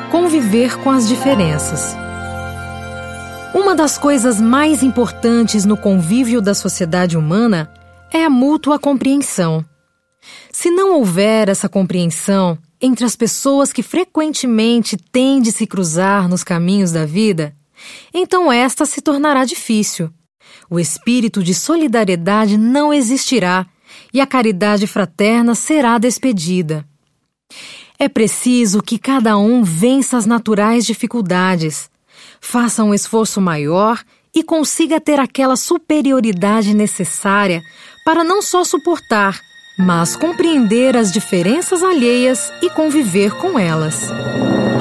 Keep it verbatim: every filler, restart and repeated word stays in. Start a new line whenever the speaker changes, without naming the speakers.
Conviver com as diferenças. Uma das coisas mais importantes no convívio da sociedade humana é a mútua compreensão. Se não houver essa compreensão entre as pessoas que frequentemente têm de se cruzar nos caminhos da vida, então esta se tornará difícil. O espírito de solidariedade não existirá e a caridade fraterna será despedida. É preciso que cada um vença as naturais dificuldades, faça um esforço maior e consiga ter aquela superioridade necessária para não só suportar, mas compreender as diferenças alheias e conviver com elas.